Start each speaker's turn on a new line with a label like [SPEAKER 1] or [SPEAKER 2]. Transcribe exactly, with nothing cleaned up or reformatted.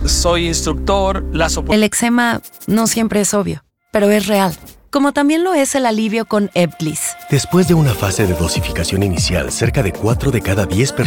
[SPEAKER 1] soy instructor, las
[SPEAKER 2] El eczema no siempre es obvio, pero es real. Como también lo es el alivio con Ebglyss.
[SPEAKER 3] Después de una fase de dosificación inicial, cerca de cuatro de cada diez personas